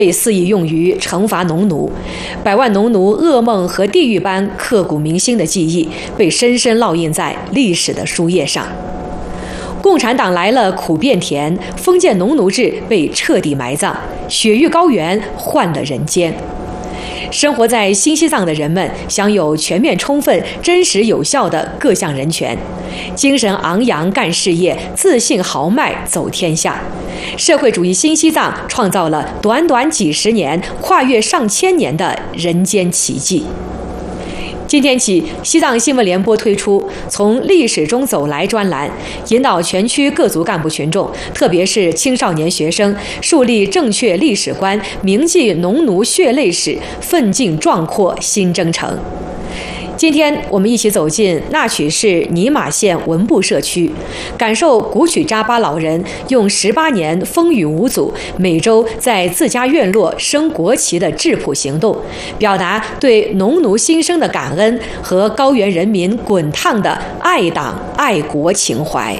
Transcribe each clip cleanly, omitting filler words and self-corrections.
被肆意用于惩罚农奴，百万农奴噩梦和地狱般刻骨铭心的记忆被深深烙印在历史的书页上。共产党来了苦变甜，封建农奴制被彻底埋葬，雪域高原换了人间。生活在新西藏的人们享有全面、充分、真实、有效的各项人权，精神昂扬干事业，自信豪迈走天下。社会主义新西藏创造了短短几十年、跨越上千年的人间奇迹。今天起，西藏新闻联播推出从历史中走来专栏，引导全区各族干部群众，特别是青少年学生，树立正确历史观，铭记农奴血泪史，奋进壮阔新征程。今天我们一起走进纳曲市尼玛县文布社区，感受古曲扎巴老人用18年风雨无阻，每周在自家院落升国旗的质朴行动，表达对农奴新生的感恩和高原人民滚烫的爱党爱国情怀。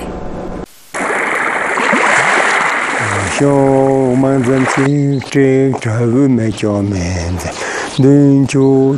能就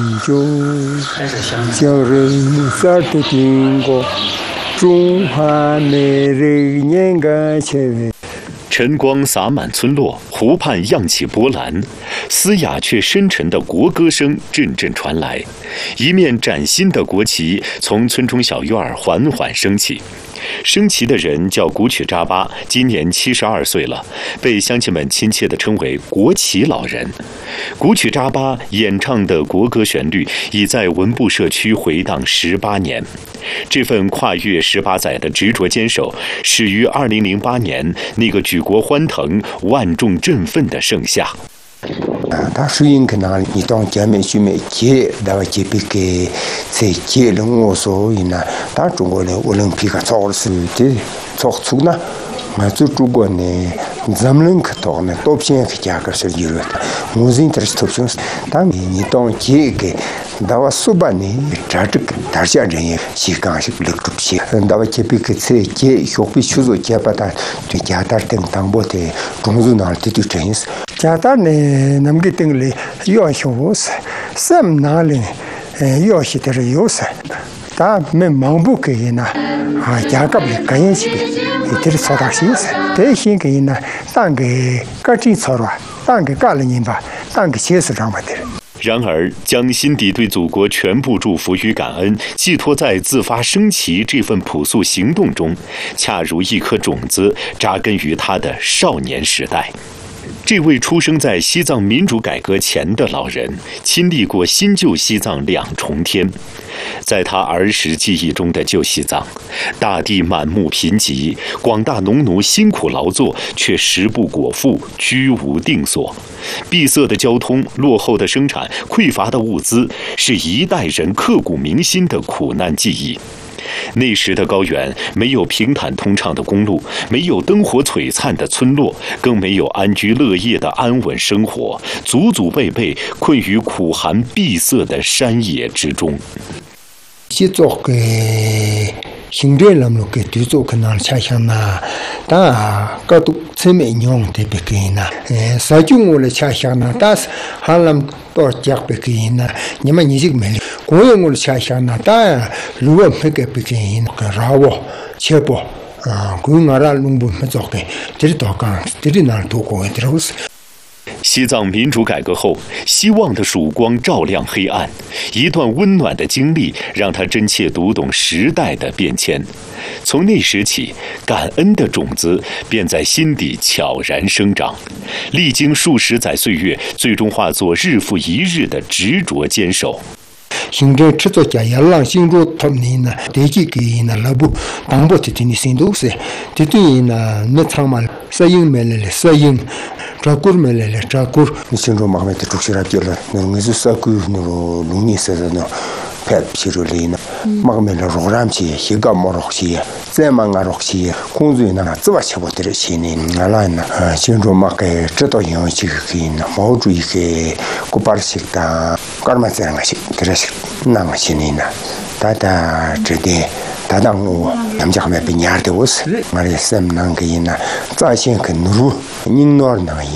将人撒的经过中华美人年个前。 晨光洒满村落，湖畔漾起波澜，嘶哑却深沉的国歌声阵阵传来，一面崭新的国旗从村中小院缓缓升起。升旗的人叫古曲扎巴，今年72岁了，被乡亲们亲切地称为国旗老人。古曲扎巴演唱的国歌旋律已在文布社区回荡18年，这份跨越18载的执着坚守，始于2008年那个举国欢腾、万众振奋的盛夏。 他适应可能你当前面去没接，然后这边给在接了我所以呢，但中国的奥林匹克造是的造出呢，嘛做中国呢，咱们可到呢，多偏可价格是有的，我是这是特殊，但你当这个。那我说吧呢，这个大家人也是讲是不能出现。那我这边个在这学会学做这把单，对家大等当不的，中日哪里都真是。家大呢，那么个等嘞，要学我是，什么哪里，要学的是有啥，但没忙不给呢，啊，家个不干也是的，这是操大心思，这些个呢，当个个真操了，当个干了人吧，当个写是上吧的。 然而，将心底对祖国全部祝福与感恩寄托在自发升旗这份朴素行动中，恰如一颗种子扎根于他的少年时代。这位出生在西藏民主改革前的老人，亲历过新旧西藏两重天。在他儿时记忆中的旧西藏，大地满目贫瘠，广大农奴辛苦劳作，却食不果腹，居无定所。闭塞的交通、落后的生产、匮乏的物资，是一代人刻骨铭心的苦难记忆。那时的高原没有平坦通畅的公路，没有灯火璀璨的村落，更没有安居乐业的安稳生活，祖祖辈辈困于苦寒闭塞的山野之中。 去做个行政人物给对做可能想想呐，当然各都层面用的别个呢，实际我的想想呢，但是还能多讲别个呢，你们你这个没，公园我的想想呢，当然如果别个别个呢，个让我切不啊，公园让农部没做个，这是多讲，这是哪多过的都是。 西藏民主改革后，希望的曙光照亮黑暗，一段温暖的经历让他真切读懂时代的变迁。从那时起，感恩的种子便在心底悄然生长，历经数十载岁月，最终化作日复一日的执着坚守。 行政制作家也让进入他们呢，对这个呢，那不当不的的深度是，这对呢，那他们适应没来了，适应。照顾没来了，照顾。你现在慢慢的出去了，就了，那是照顾那个农业是那，拍皮肉类呢，慢慢的容染起，一个毛肉起，再慢慢肉起，工作呢，怎么吃不得些呢？俺来呢，现在嘛个知道养这个呢，毛主义个古巴式的，干嘛这样个些，这是那个些呢？大这点。大当我，咱们家还被伢的我是，俺的什么那个呢？咱先跟努，人哪能？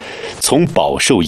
从饱受